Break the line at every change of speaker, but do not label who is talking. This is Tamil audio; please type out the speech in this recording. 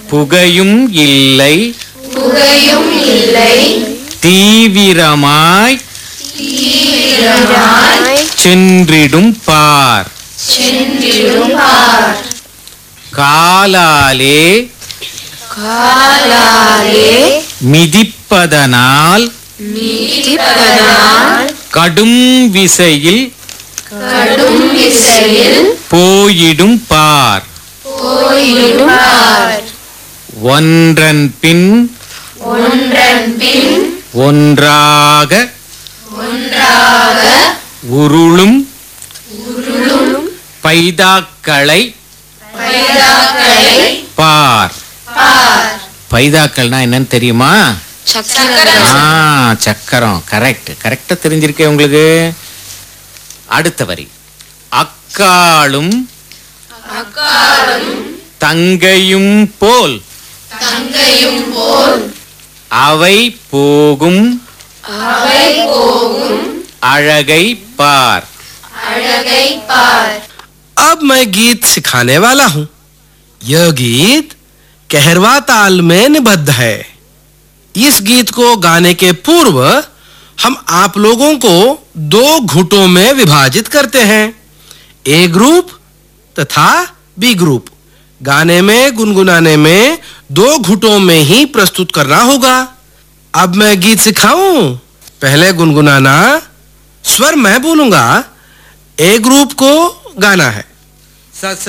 புகையும் இல்லை தீவிரமாய் சென்றிடும் பார் காலாலே மிதிப்பதனால் கடும் விசையில் போயிடும் பார் ஒன்றன் பின் ஒன்றாக உருளும் பைதாக்களை பார். பைதாக்கள்னா என்னன்னு தெரியுமா? சக்கரம். கரெக்டா தெரிஞ்சிருக்கே உங்களுக்கு. அடுத்த வரி. அக்காளும் தங்கையும் போல் அவை போகும் அழகை பார்.
अब मैं गीत सिखाने वाला हूँ. यह गीत कहरवा ताल में निबद्ध है. इस गीत को गाने के पूर्व हम आप लोगों को 2 घुटों में विभाजित करते हैं, ए ग्रुप तथा बी ग्रुप. गाने में गुनगुनाने में 2 घुटों में ही प्रस्तुत करना होगा. अब मैं गीत सिखाऊं. पहले गुनगुनाना, स्वर मैं बोलूंगा, ए ग्रुप को गाना है.